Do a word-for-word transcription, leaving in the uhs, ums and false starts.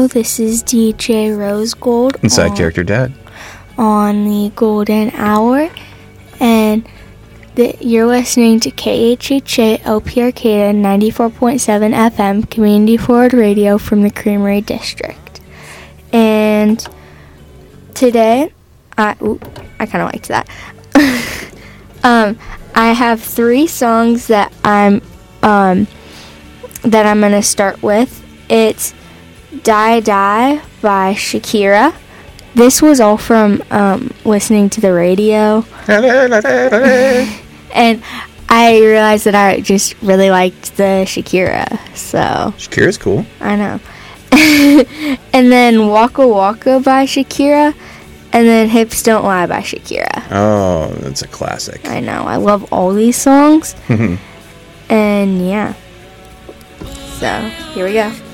Hello, this is D J Rose Gold. Inside on, Character Dad. On the Golden Hour. And the, you're listening to K H H A L P Arcata ninety-four point seven F M, Community Forward Radio from the Creamery District. And today, I, ooh, I kind of liked that. um, I have three songs that I'm, um, that I'm going to start with. It's Die Die by Shakira. This was all from um, listening to the radio. And I realized that I just really liked the Shakira. So Shakira's cool. I know. And then Waka Waka by Shakira. And then Hips Don't Lie by Shakira. Oh, that's a classic. I know. I love all these songs. And yeah. So, here we go.